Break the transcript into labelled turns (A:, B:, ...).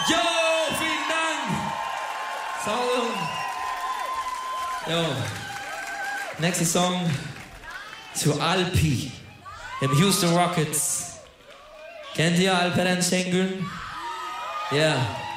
A: Jo, vielen Dank. Jo. Nächster Song zu Alpi, dem Houston Rockets. Kennt ihr Alperen Şengün? Ja.